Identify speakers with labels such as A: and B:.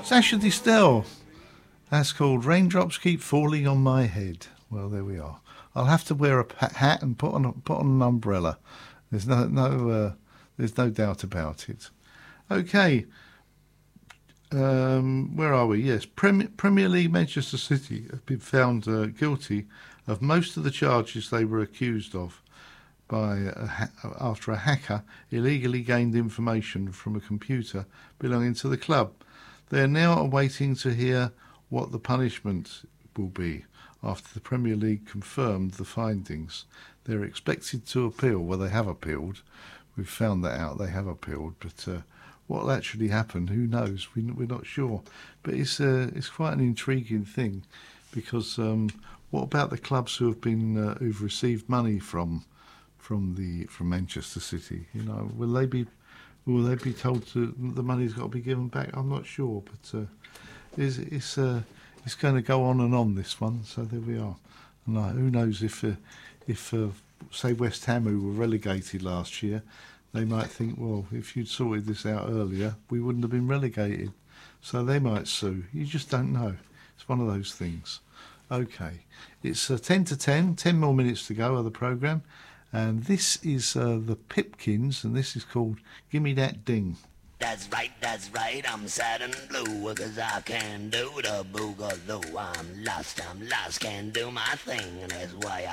A: Sasha Distel. That's called Raindrops Keep Falling on My Head. Well, there we are. I'll have to wear a hat and put on an umbrella. There's there's no doubt about it. Okay. Where are we? Yes, Premier League Manchester City have been found guilty of most of the charges they were accused of after a hacker illegally gained information from a computer belonging to the club. They are now awaiting to hear what the punishment will be after the Premier League confirmed the findings. They're expected to appeal. Well, they have appealed. We've found that out. They have appealed, but what actually happened, who knows? We're not sure. But it's quite an intriguing thing, because what about the clubs who have been who've received money from Manchester City? You know, will they be told the money's got to be given back? I'm not sure, but it's going to go on and on, this one. So there we are. And who knows if say West Ham, who were relegated last year, they might think, well, if you'd sorted this out earlier, we wouldn't have been relegated. So they might sue. You just don't know. It's one of those things. Okay, it's 10 to 10 more minutes to go of the programme, and this is the Pipkins, and this is called Gimme That Ding.
B: That's right, I'm sad and blue, 'cause I can't do the boogaloo. I'm lost, can't do my thing, and that's why